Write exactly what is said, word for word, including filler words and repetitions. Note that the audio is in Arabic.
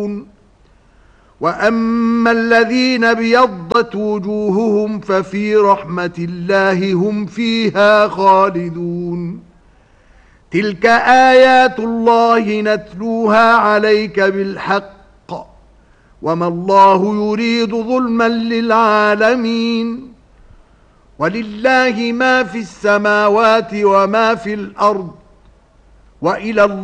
يعلمون وأما الذين ابيضت وجوههم ففي رحمة الله هم فيها خالدون تلك آيات الله نتلوها عليك بالحق وما الله يريد ظلما للعالمين ولله ما في السماوات وما في الأرض وإلى الله